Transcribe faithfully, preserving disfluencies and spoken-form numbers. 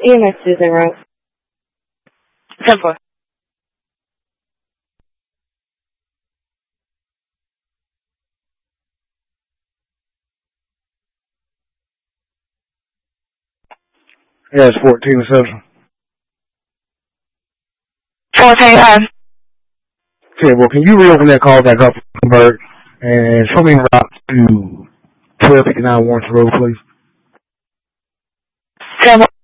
E M S two zero. ten four. Yeah, it's fourteen Central. fourteen five. Okay, well, can you reopen that call back up, Bert, and show me route to twelve fifty-nine Warren Road, please? ten